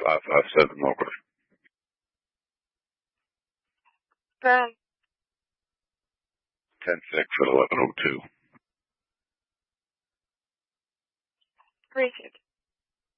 557 local. Bye. 10-6 at 11:02. Appreciate it.